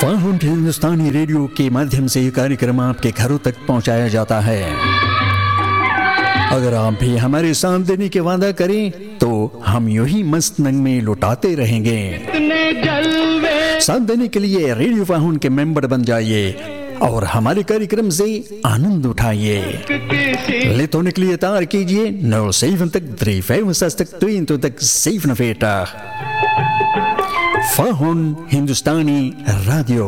फाहुन हिंदुस्तानी radio के माध्यम से ये कार्यक्रम आपके घरों तक पहुंचाया जाता है। अगर आप भी हमारे साथ देने के वादा करें तो हम यूं ही मस्त नंग में लुटाते रहेंगे। साथ देने के लिए रेडियो फाहुन के मेंबर बन जाइए और हमारे कार्यक्रम से आनंद उठाइए। ले होने के लिए तार कीजिए 07352 फाहुन हिंदुस्तानी रेडियो।